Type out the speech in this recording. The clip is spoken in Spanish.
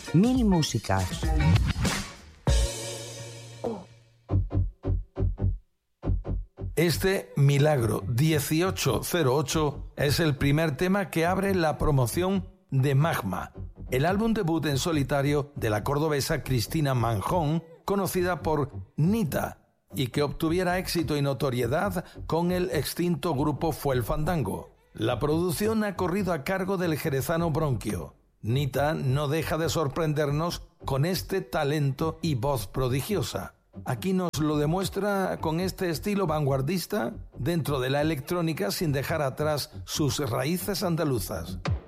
Mil músicas. Este Milagro 1808 es el primer tema que abre la promoción de Magma, el álbum debut en solitario de la cordobesa Cristina Manjón, conocida por Nita, y que obtuviera éxito y notoriedad con el extinto grupo Fue el Fandango. La producción ha corrido a cargo del jerezano Bronquio. Nita no deja de sorprendernos con este talento y voz prodigiosa. Aquí nos lo demuestra con este estilo vanguardista dentro de la electrónica sin dejar atrás sus raíces andaluzas.